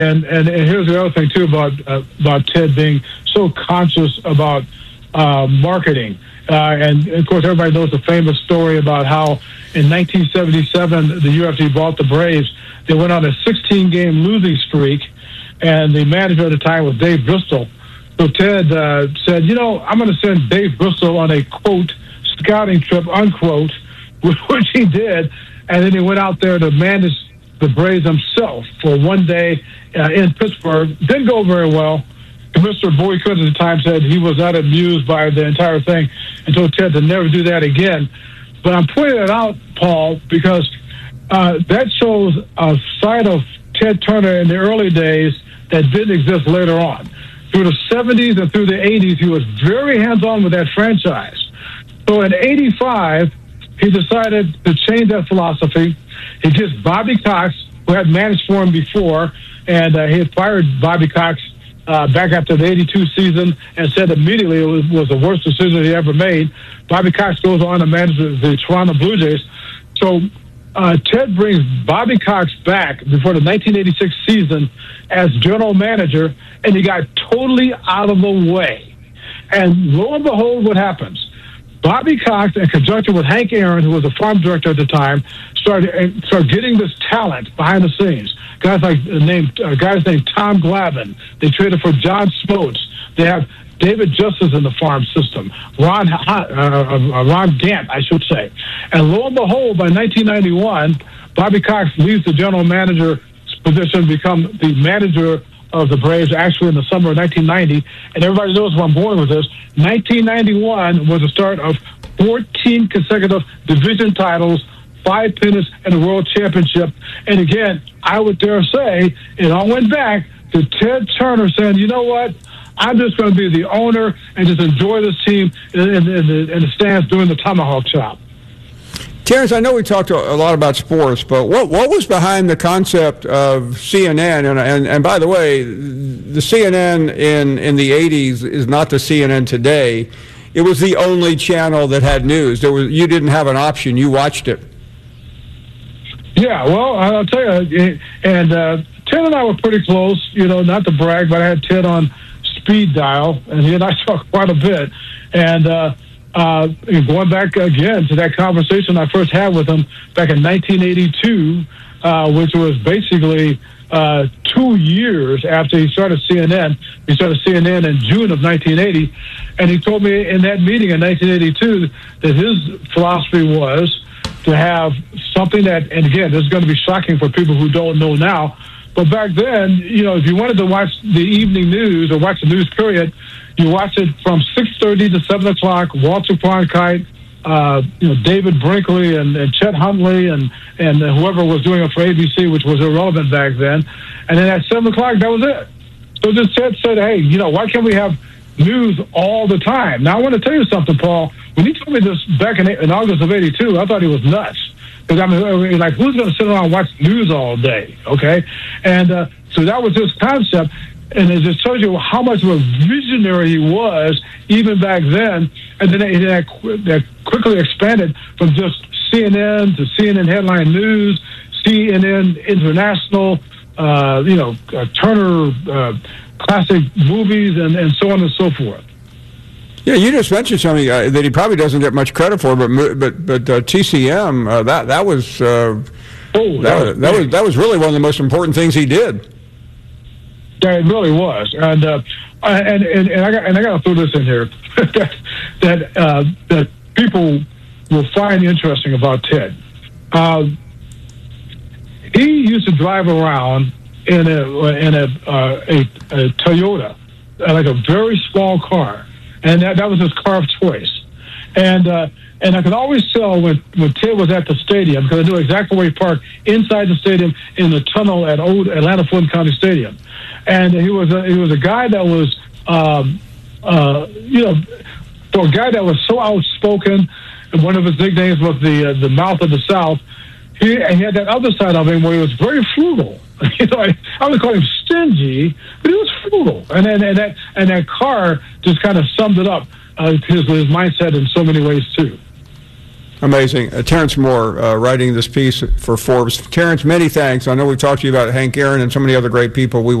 And here's the other thing too about Ted being so conscious about marketing. And of course, everybody knows the famous story about how in 1977 the UFC bought the Braves. They went on a 16-game losing streak, and the manager at the time was Dave Bristol. So Ted said, I'm going to send Dave Bristol on a, quote, scouting trip, unquote, which he did. And then he went out there to manage the Braves himself for one day in Pittsburgh. Didn't go very well. Mr. Boycott at the time said he was not amused by the entire thing and told Ted to never do that again. But I'm pointing it out, Paul, because that shows a side of Ted Turner in the early days that didn't exist later on. Through the 70s and through the 80s, he was very hands-on with that franchise. So in 85, he decided to change that philosophy. He gets Bobby Cox, who had managed for him before, and he had fired Bobby Cox back after the 82 season and said immediately it was the worst decision he ever made. Bobby Cox goes on to manage the Toronto Blue Jays. So Ted brings Bobby Cox back before the 1986 season as general manager, and he got totally out of the way. And lo and behold, what happens? Bobby Cox, in conjunction with Hank Aaron, who was a farm director at the time, started getting this talent behind the scenes. Guys named Tom Glavine. They traded for John Smoltz. They have David Justice in the farm system. Ron Gant, I should say. And lo and behold, by 1991, Bobby Cox leaves the general manager position, become the manager of the Braves, actually in the summer of 1990. And everybody knows where I'm going with this. 1991 was the start of 14 consecutive division titles, 5 pennants, and a world championship. And again, I would dare say it all went back to Ted Turner saying, you know what? I'm just going to be the owner and just enjoy this team in the stands doing the tomahawk chop. Terrence, I know we talked a lot about sports, but what was behind the concept of CNN? And by the way, the CNN in the 80s is not the CNN today. It was the only channel that had news. You didn't have an option. You watched it. Yeah, well, I'll tell you, and Ted and I were pretty close, not to brag, but I had Ted on speed dial, and he and I talked quite a bit. And going back again to that conversation I first had with him back in 1982, which was basically 2 years after he started CNN. He started CNN in June of 1980, and he told me in that meeting in 1982 that his philosophy was to have something that, and again, this is going to be shocking for people who don't know now, but back then, if you wanted to watch the evening news or watch the news period, you watch it from 6:30 to 7 o'clock. Walter Cronkite, David Brinkley and Chet Huntley and whoever was doing it for ABC, which was irrelevant back then. And then at 7 o'clock, that was it. So just Ted said, hey, why can't we have news all the time? Now, I want to tell you something, Paul. When he told me this back in August of 82, I thought he was nuts. Because who's going to sit around and watch news all day, okay? And so that was his concept. And it just shows you how much of a visionary he was even back then. And then that quickly expanded from just CNN to CNN Headline News, CNN International, Turner Classic Movies, and so on and so forth. Yeah, you just mentioned something that he probably doesn't get much credit for, but TCM, that was really one of the most important things he did. Yeah, it really was, and I got to throw this in here that people will find interesting about Ted. He used to drive around in a Toyota, like a very small car, and that was his car of choice. And I could always tell when Ted was at the stadium, because I knew exactly where he parked inside the stadium in the tunnel at old Atlanta Fulton County Stadium. And he was a guy that was, for a guy that was so outspoken, and one of his nicknames was the mouth of the South. He had that other side of him where he was very frugal. I would call him stingy, but he was frugal. And that car just kind of summed it up, his mindset in so many ways too. Amazing. Terrence Moore writing this piece for Forbes. Terrence, many thanks. I know we've talked to you about Hank Aaron and so many other great people. We